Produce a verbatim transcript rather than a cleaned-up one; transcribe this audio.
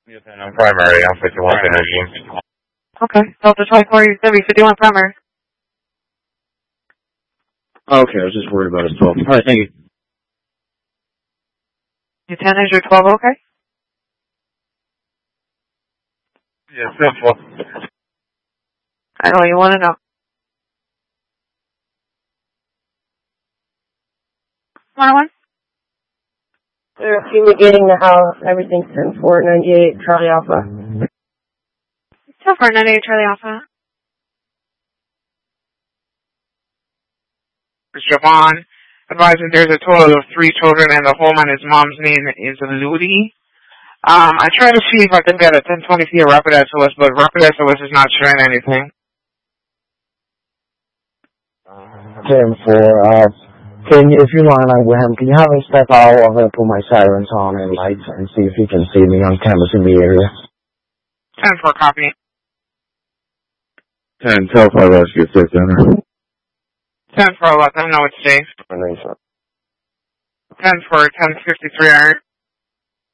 Yes, and I'm primary. I'm fifty-one energy. Okay. Delta twenty-four, you said fifty-one primary. Okay, I was just worried about his twelve. All right, thank you. Your ten is your twelve, okay? Yes, simple. I know you want to know. one oh one? They're fumigating the house. Everything's ten four ninety-eight, Charlie Alpha. ten four ninety-eight, Charlie Alpha. Javon advises there's a total of three children and the home on his mom's name is Ludi. Um, I tried to see if I could get a ten twenty via Rapid S O S, but Rapid S O S is not showing anything. ten four, uh, can you, if you line up with him, can you have him step out? I'm going to put my sirens on and lights and see if he can see me on cameras in the area. ten four, copy. ten, tell five rescue six, enter. ten four, let them know it's safe. ten four, ten fifty-three, alright.